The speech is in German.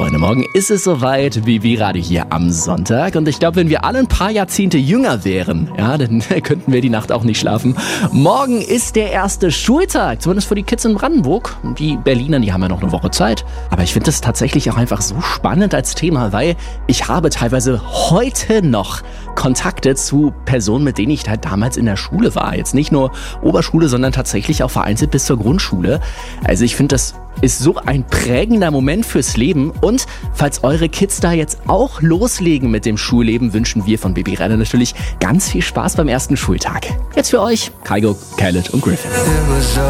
Freunde, morgen ist es soweit, BB-Radio hier am Sonntag. Und ich glaube, wenn wir alle ein paar Jahrzehnte jünger wären, ja, dann könnten wir die Nacht auch nicht schlafen. Morgen ist der erste Schultag, zumindest für die Kids in Brandenburg. Die Berliner, die haben ja noch eine Woche Zeit. Aber ich finde das tatsächlich auch einfach so spannend als Thema, weil ich habe teilweise heute noch Kontakte zu Personen, mit denen ich halt damals in der Schule war. Jetzt nicht nur Oberschule, sondern tatsächlich auch vereinzelt bis zur Grundschule. Also ich finde, das ist so ein prägender Moment fürs Leben. Und falls eure Kids da jetzt auch loslegen mit dem Schulleben, wünschen wir von BB-Radio natürlich ganz viel Spaß beim ersten Schultag. Jetzt für euch, Kygo, Khaled und Griffin.